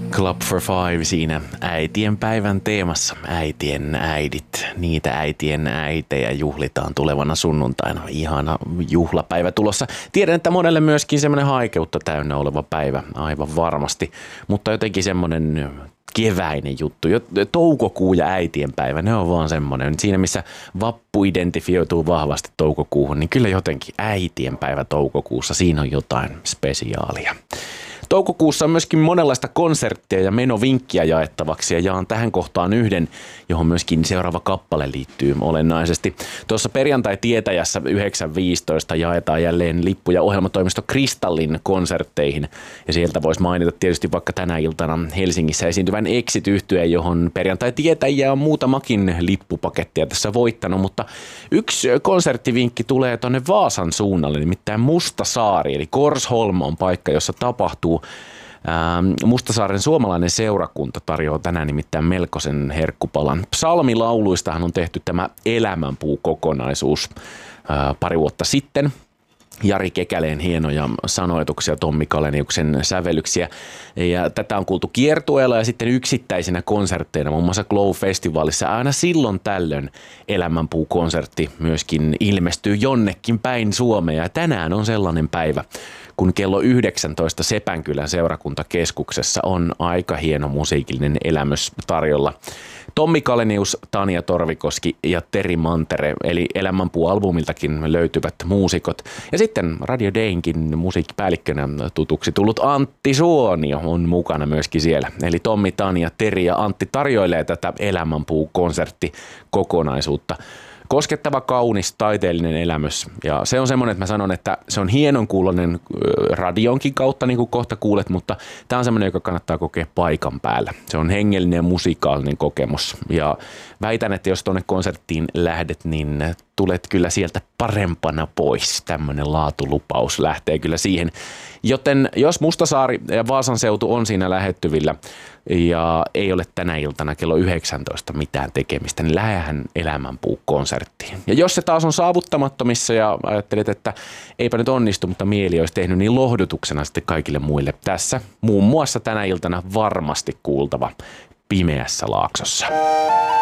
Club for Five siinä äitien päivän teemassa. Äitien äidit, niitä äitien äitejä juhlitaan tulevana sunnuntaina. Ihana juhlapäivä tulossa. Tiedän, että monelle myöskin semmoinen haikeutta täynnä oleva päivä, aivan varmasti. Mutta jotenkin semmoinen keväinen juttu. Toukokuu ja äitienpäivä, ne on vaan semmoinen. Siinä missä vappu identifioituu vahvasti toukokuuhun, niin kyllä jotenkin äitienpäivä toukokuussa, siinä on jotain spesiaalia. Toukokuussa on myöskin monenlaista konserttia ja menovinkkiä jaettavaksi ja jaan tähän kohtaan yhden, johon myöskin seuraava kappale liittyy olennaisesti. Tuossa perjantai-tietäjässä 9.15 jaetaan jälleen lippuja ohjelmatoimisto Kristallin konsertteihin ja sieltä voisi mainita tietysti vaikka tänä iltana Helsingissä esiintyvän Exit-yhtyeen, johon perjantai-tietäjiä on muutamakin lippupakettia tässä voittanut, mutta yksi konserttivinkki tulee tuonne Vaasan suunnalle, nimittäin Mustasaari, eli Korsholm on paikka, jossa tapahtuu. Mustasaaren suomalainen seurakunta tarjoaa tänään nimittäin melkoisen herkkupalan. Psalmilauluistahan on tehty tämä Elämänpuu-kokonaisuus pari vuotta sitten. Jari Kekäleen hienoja sanoituksia, Tommi Kaleniuksen sävellyksiä. Ja tätä on kuultu kiertueella ja sitten yksittäisinä konsertteina, muun muassa Glow-festivaalissa. Aina silloin tällöin Elämänpuu-konsertti myöskin ilmestyy jonnekin päin Suomea. Ja tänään on sellainen päivä, kun kello 19 Sepänkylän seurakuntakeskuksessa on aika hieno musiikillinen elämys tarjolla. Tommi Kalenius, Tanja Torvikoski ja Teri Mantere, eli Elämänpuu-albumiltakin löytyvät muusikot. Ja sitten Radio Daynkin musiikkipäällikkönä tutuksi tullut Antti Suonio on mukana myöskin siellä. Eli Tommi, Tanja, Teri ja Antti tarjoilee tätä Elämänpuu-konserttikokonaisuutta. Koskettava, kaunis, taiteellinen elämys. Ja se on semmoinen, että mä sanon, että se on hienon kuuloinen radionkin kautta, niin kuin kohta kuulet, mutta tämä on semmoinen, joka kannattaa kokea paikan päällä. Se on hengellinen ja musikaalinen kokemus. Ja väitän, että jos tuonne konserttiin lähdet, niin tulet kyllä sieltä parempana pois. Tämmöinen laatulupaus lähtee kyllä siihen. Joten jos Mustasaari ja Vaasan seutu on siinä lähettyvillä ja ei ole tänä iltana kello 19 mitään tekemistä, niin lähdehän Elämänpuu-konserttiin. Ja jos se taas on saavuttamattomissa ja ajattelet, että eipä nyt onnistu, mutta mieli olisi tehnyt, niin lohdutuksena sitten kaikille muille tässä muun muassa tänä iltana varmasti kuultava Pimeässä Laaksossa.